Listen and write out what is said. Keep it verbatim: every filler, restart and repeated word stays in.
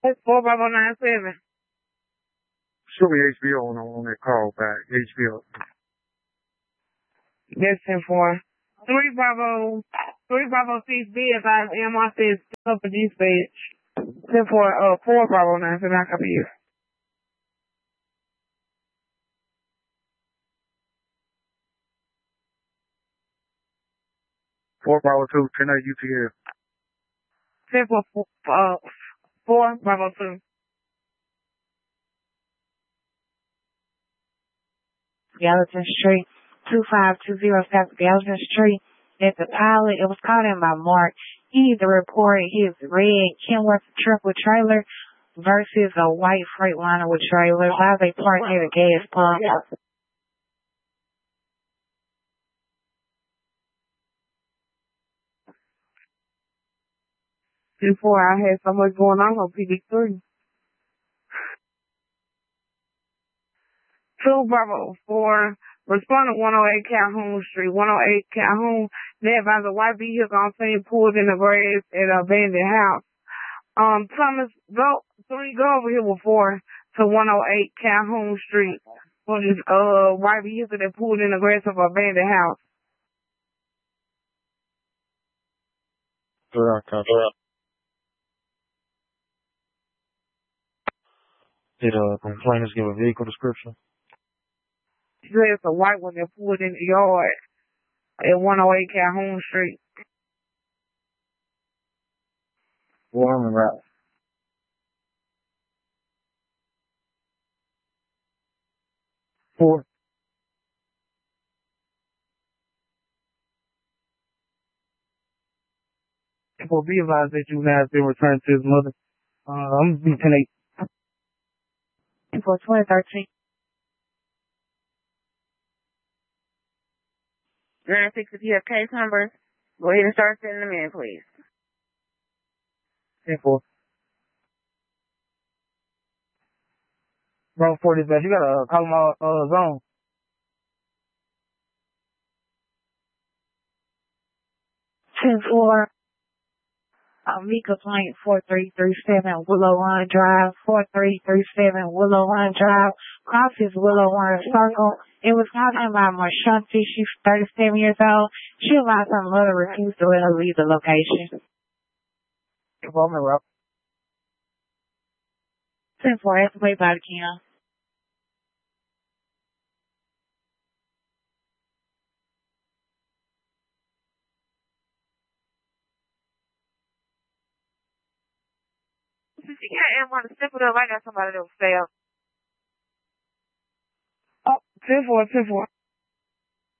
It's four Bravo nine seven. Show me H B O on, on that call back. H B O. Yes, ten four. Three Bravo, three Bravo six B if I am on this up for dispatch. ten four, uh, four Bravo nine seven. I copy you. Four Bravo two, ten eight U T F. ten four, uh, four Bravo two. Gallatin Street, two five two zero South Gallatin Street. At the pilot, it was called in by Mark. He needs to report his red Kenworth truck with trailer versus a white Freightliner with trailer. Why they parked near the gas pump? Before I had so much going on on P D three. Two Bravo four. Respondent one oh eight Calhoun Street, one oh eight Calhoun. They advised a white vehicle on scene pulled in the grass at an abandoned house. Um, Thomas, go, three, go over here with four to one oh eight Calhoun Street. For this, uh, white vehicle that pulled in the grass of an abandoned house. Yeah, copy. Did uh, complainants give a vehicle description? There's a white one that pulled in the yard at one oh eight Calhoun Street. Warm and right. Four. Will be advised that you have been returned to his mother. Uh, I'm going to be ten eight. For twenty thirteen. nine six, if you have case numbers, go ahead and start sending them in, please. ten four. Wrong for this batch. You got to call my uh, zone. ten four. Um, me complaint four three three seven Willow Run Drive, four three three seven Willow Run Drive, crosses Willow Run Circle. It was called in by Marshanti. She's thirty-seven years old. She allowed her mother refused to let her leave the location. Involvement route. ten four, that's way by the Kim. Since you got M on the step it up, I got somebody that will fail. Oh, ten four, ten four.